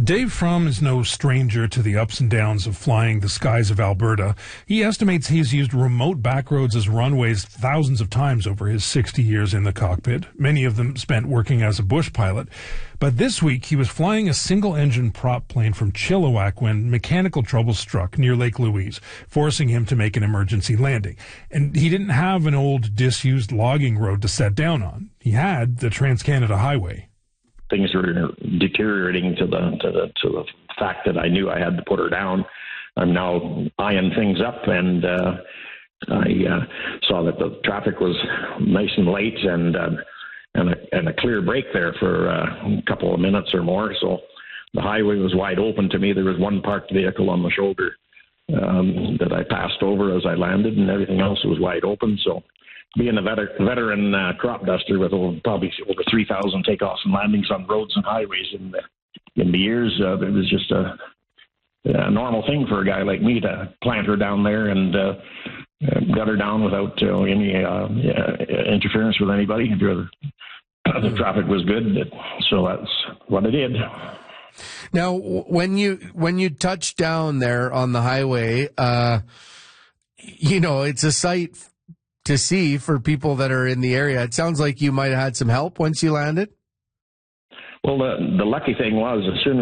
Dave Fromm is no stranger to the ups and downs of flying the skies of Alberta. He estimates he's used remote backroads as runways thousands of times over his 60 years in the cockpit, many of them spent working as a bush pilot. But this week, he was flying a single-engine prop plane from Chilliwack when mechanical trouble struck near Lake Louise, forcing him to make an emergency landing. And he didn't have an old, disused logging road to set down on. He had the Trans-Canada Highway. Things were deteriorating to the fact that I knew I had to put her down. I'm now eyeing things up, and I saw that the traffic was nice and late, and a clear break there for a couple of minutes or more. So the highway was wide open to me. There was one parked vehicle on the shoulder that I passed over as I landed, and everything else was wide open. So, being a veteran crop duster with probably over 3,000 takeoffs and landings on roads and highways in the years, it was just a normal thing for a guy like me to plant her down there and got her down without any interference with anybody. The traffic was good, so that's what I did. Now, when you touch down there on the highway, it's a sight to see for people that are in the area. It sounds like you might have had some help once you landed. Well, the lucky thing was, as soon